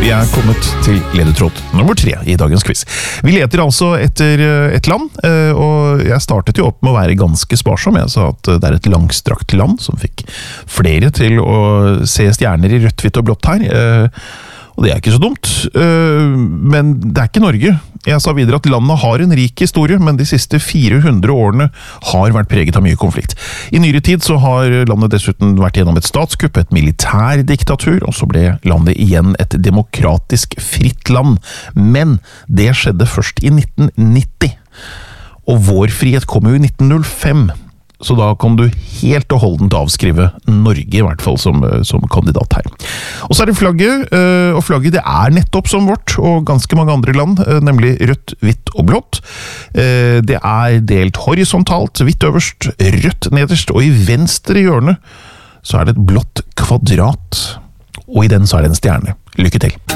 Vi er kommet til ledetråd nummer 3 i dagens quiz. Vi leter altså etter et land, og jeg startet jo opp med å være ganske sparsom. Jeg sa at det er et langstrakt land som fikk flere til å se stjerner i rødt, hvitt og blått her. Og det er ikke så dumt, men det er ikke Norge. Jeg sa videre at landet har en rik historie, men de siste 400 årene har vært preget av mye konflikt. I nyere tid så har landet dessuten vært gjennom et statskupp, et militærdiktatur, og så ble landet igjen et demokratisk fritt land. Men det skjedde først i 1990, og vår frihet kom jo i 1905. Så da kan du helt og holdent avskrive Norge, i hvert fall som kandidat her. Og så er det flagget, og flagget det er nettopp som vårt, og ganske mange andre land, nemlig rødt, hvitt og blått. Det er delt horisontalt, hvitt øverst, rødt nederst, og i venstre hjørne så er det et blått kvadrat, og i den så er det en stjerne. Lykke til!